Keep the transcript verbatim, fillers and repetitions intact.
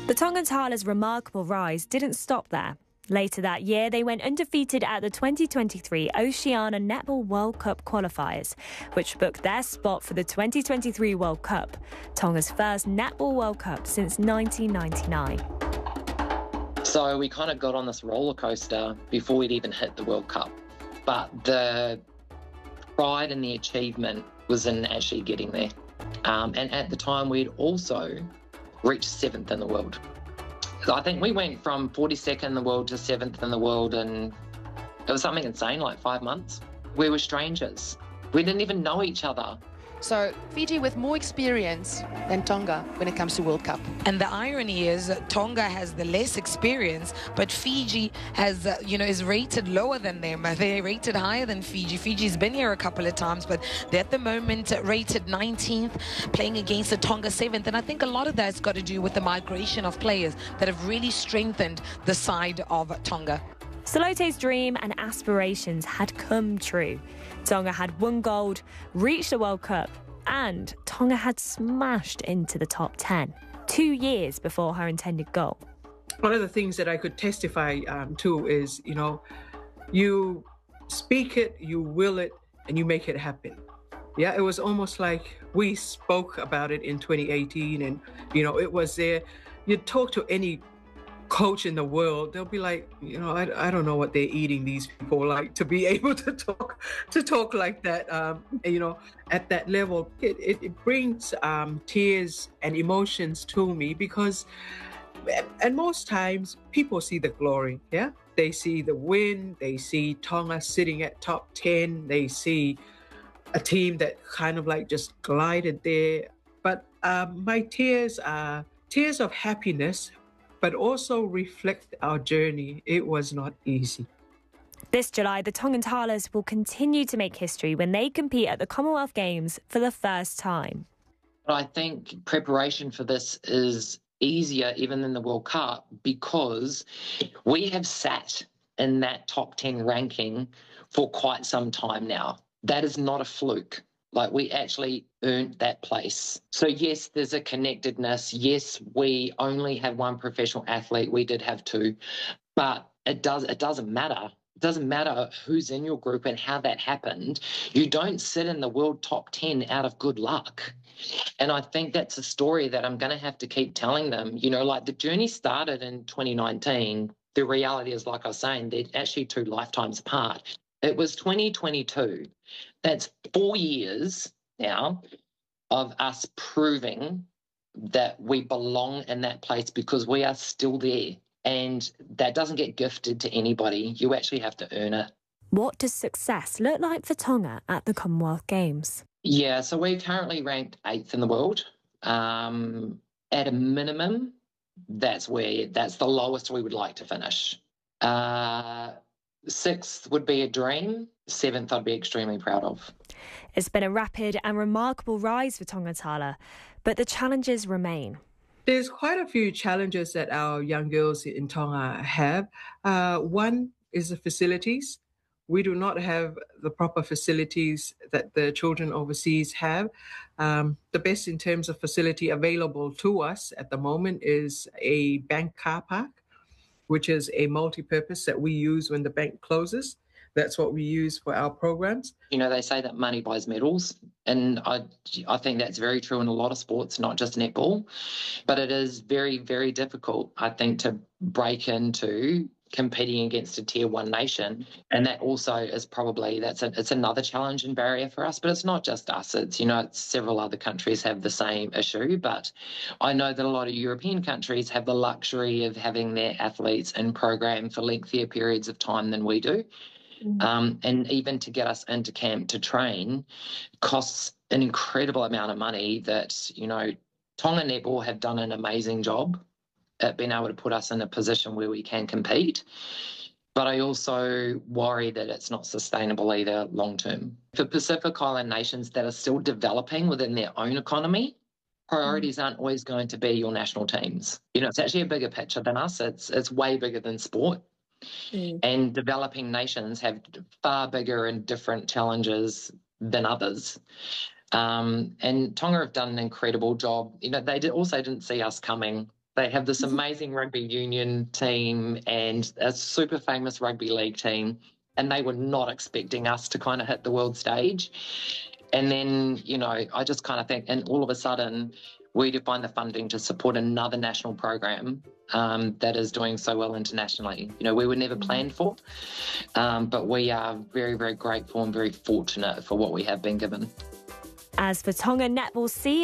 The Tongan Tala's remarkable rise didn't stop there. Later that year, they went undefeated at the twenty twenty-three Oceania Netball World Cup qualifiers, which booked their spot for the twenty twenty-three World Cup, Tonga's first Netball World Cup since nineteen ninety-nine. So we kind of got on this roller coaster before we'd even hit the World Cup. But the pride and the achievement was in actually getting there. Um, and at the time, we'd also reached seventh in the world. I think we went from forty-second in the world to seventh in the world, and it was something insane, like five months. We were strangers. We didn't even know each other. So Fiji with more experience than Tonga when it comes to World Cup. And the irony is Tonga has the less experience, but Fiji has, uh, you know, is rated lower than them. They're rated higher than Fiji. Fiji's been here a couple of times, but they're at the moment rated nineteenth, playing against the Tonga seventh. And I think a lot of that's got to do with the migration of players that have really strengthened the side of Tonga. Salote's dream and aspirations had come true. Tonga had won gold, reached the World Cup, and Tonga had smashed into the top ten, two years before her intended goal. One of the things that I could testify um, to is, you know, you speak it, you will it, and you make it happen. Yeah, it was almost like we spoke about it in twenty eighteen, and, you know, it was there. You talk to any coach in the world, they'll be like, you know, I, I don't know what they're eating, these people, like, to be able to talk to talk like that, um, you know, at that level. It, it, it brings um, tears and emotions to me because, and most times, people see the glory, yeah? They see the win, they see Tonga sitting at top ten, they see a team that kind of like just glided there. But um, my tears are tears of happiness, but also reflect our journey. It was not easy. This July, the Tongan Talas will continue to make history when they compete at the Commonwealth Games for the first time. I think preparation for this is easier even than the World Cup because we have sat in that top ten ranking for quite some time now. That is not a fluke. Like, we actually earned that place. So yes, there's a connectedness. Yes, we only have one professional athlete. We did have two, but it does it doesn't matter. It doesn't matter who's in your group and how that happened. You don't sit in the world top ten out of good luck. And I think that's a story that I'm going to have to keep telling them. You know, like, the journey started in twenty nineteen. The reality is, like I was saying, they're actually two lifetimes apart. It was twenty twenty-two. That's four years now of us proving that we belong in that place because we are still there. And that doesn't get gifted to anybody. You actually have to earn it. What does success look like for Tonga at the Commonwealth Games? Yeah, so we're currently ranked eighth in the world. Um, at a minimum, that's where that's the lowest we would like to finish. Uh, sixth would be a dream. Seventh, I'd be extremely proud of. It's been a rapid and remarkable rise for Tonga Tala, but the challenges remain. There's quite a few challenges that our young girls in Tonga have. Uh, one is the facilities. We do not have the proper facilities that the children overseas have. Um, the best in terms of facility available to us at the moment is a bank car park, which is a multi-purpose that we use when the bank closes. That's what we use for our programs. You know, they say that money buys medals, and I, I think that's very true in a lot of sports, not just netball. But it is very, very difficult, I think, to break into competing against a tier one nation. And that also is probably, that's a, it's another challenge and barrier for us. But it's not just us. It's, you know, it's several other countries have the same issue. But I know that a lot of European countries have the luxury of having their athletes in program for lengthier periods of time than we do. Um, and even to get us into camp to train costs an incredible amount of money that, you know, Tonga Netball have done an amazing job at being able to put us in a position where we can compete. But I also worry that it's not sustainable either long term. For Pacific Island nations that are still developing within their own economy, priorities aren't always going to be your national teams. You know, it's actually a bigger picture than us. It's, it's way bigger than sport. Mm. And developing nations have far bigger and different challenges than others. Um, and Tonga have done an incredible job. You know, they did also didn't see us coming They have this amazing rugby union team and a super famous rugby league team, and they were not expecting us to kind of hit the world stage. And then, you know, I just kind of think, and all of a sudden, we to find the funding to support another national program um, that is doing so well internationally. You know, we were never planned for, um, but we are very, very grateful and very fortunate for what we have been given. As for Tonga Netball C E O